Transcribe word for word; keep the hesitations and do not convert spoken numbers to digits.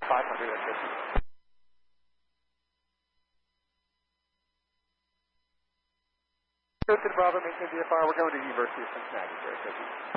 five hundred fifty. Houston Bravo, maintain V F R. We're going to University of Cincinnati, zero fifty.